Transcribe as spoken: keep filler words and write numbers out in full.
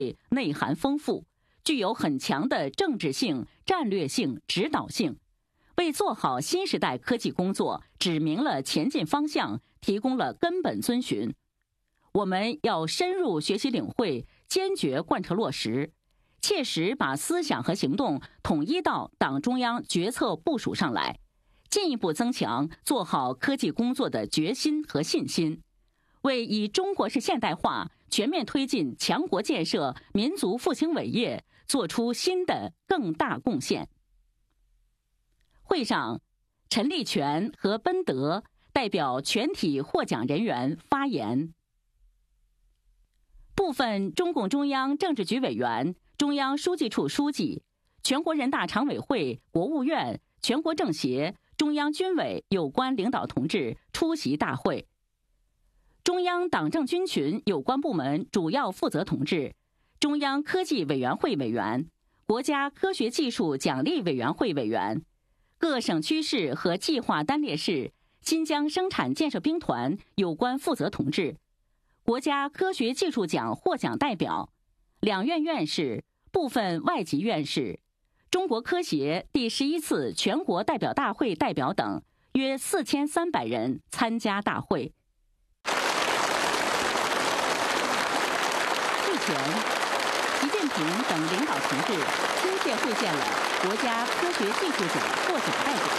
内涵丰富，具有很强的政治性、战略性、指导性，为做好新时代科技工作指明了前进方向，提供了根本遵循。我们要深入学习领会，坚决贯彻落实，切实把思想和行动统一到党中央决策部署上来，进一步增强做好科技工作的决心和信心，为以中国式现代化全面推进强国建设、民族复兴伟业做出新的更大贡献。会上，陈立全和奔德代表全体获奖人员发言。部分中共中央政治局委员、中央书记处书记、全国人大常委会、国务院、全国政协、中央军委有关领导同志出席大会。中央党政军群有关部门主要负责同志、中央科技委员会委员、国家科学技术奖励委员会委员、各省区市和计划单列市、新疆生产建设兵团有关负责同志、国家科学技术奖获奖代表、两院院士、部分外籍院士、中国科协第十一次全国代表大会代表等约四千三百人参加大会。会前，习近平等领导同志亲切会见了国家科学技术奖获奖代表。